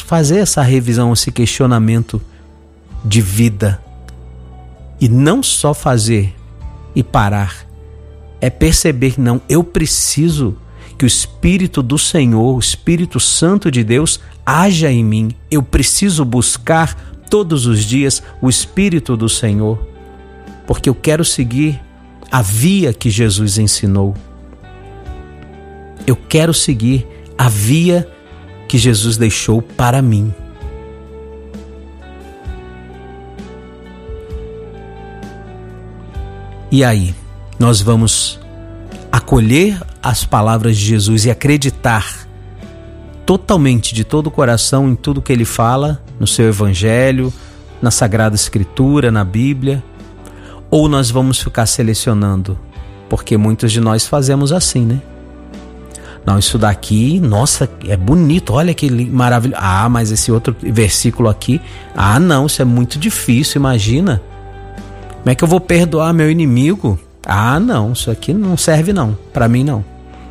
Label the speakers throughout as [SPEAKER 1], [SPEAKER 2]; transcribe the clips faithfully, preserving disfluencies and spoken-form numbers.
[SPEAKER 1] fazer essa revisão, esse questionamento de vida. E não só fazer e parar, é perceber que não, eu preciso que o Espírito do Senhor, o Espírito Santo de Deus, haja em mim. Eu preciso buscar todos os dias o Espírito do Senhor, porque eu quero seguir a via que Jesus ensinou. Eu quero seguir a via que Jesus deixou para mim. E aí, nós vamos acolher as palavras de Jesus e acreditar totalmente, de todo o coração, em tudo que ele fala, no seu Evangelho, na Sagrada Escritura, na Bíblia? Ou nós vamos ficar selecionando? Porque muitos de nós fazemos assim, né? Não, isso daqui, nossa, é bonito, olha que maravilhoso. Ah, mas esse outro versículo aqui, ah não, isso é muito difícil, imagina. Como é que eu vou perdoar meu inimigo? Ah não, isso aqui não serve não, para mim não.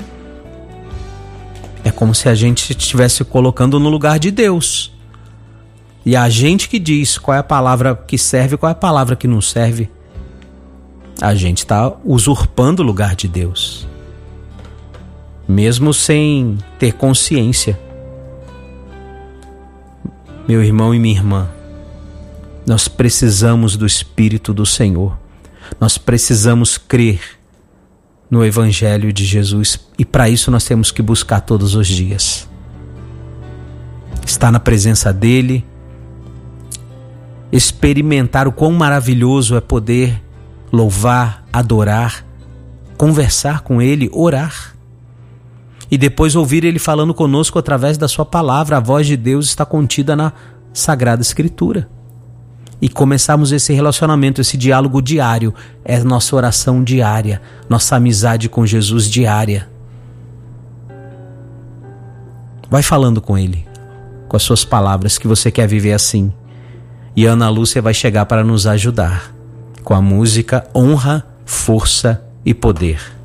[SPEAKER 1] É como se a gente estivesse colocando no lugar de Deus. E a gente que diz qual é a palavra que serve e qual é a palavra que não serve. A gente está usurpando o lugar de Deus, mesmo sem ter consciência. Meu irmão e minha irmã, nós precisamos do Espírito do Senhor. Nós precisamos crer no Evangelho de Jesus, e para isso nós temos que buscar todos os dias. Estar na presença dele, experimentar o quão maravilhoso é poder louvar, adorar, conversar com ele, orar. E depois ouvir ele falando conosco através da sua palavra. A voz de Deus está contida na Sagrada Escritura. E começarmos esse relacionamento, esse diálogo diário. É nossa oração diária, nossa amizade com Jesus diária. Vai falando com ele, com as suas palavras, que você quer viver assim. E a Ana Lúcia vai chegar para nos ajudar com a música Honra, Força e Poder.